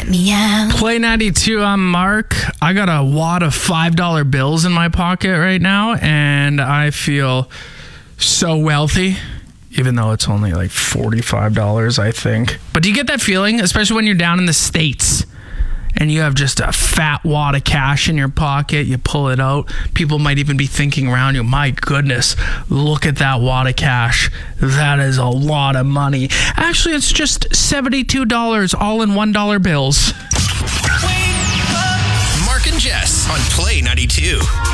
let me out. Play 92, I'm Mark. I got a wad of $5 bills in my pocket right now, and I feel so wealthy, even though it's only like $45, I think. But do you get that feeling, especially when you're down in the States and you have just a fat wad of cash in your pocket, you pull it out, people might even be thinking around you, my goodness, look at that wad of cash. That is a lot of money. Actually, it's just $72 all in $1 bills. Mark and Jess on Play 92.